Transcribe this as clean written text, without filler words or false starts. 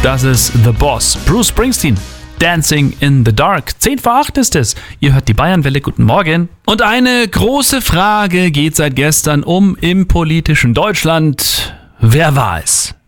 Das ist The Boss, Bruce Springsteen. Dancing in the Dark. 7:50 ist es. Ihr hört die Bayernwelle. Guten Morgen. Und eine große Frage geht seit gestern im politischen Deutschland. Wer war es?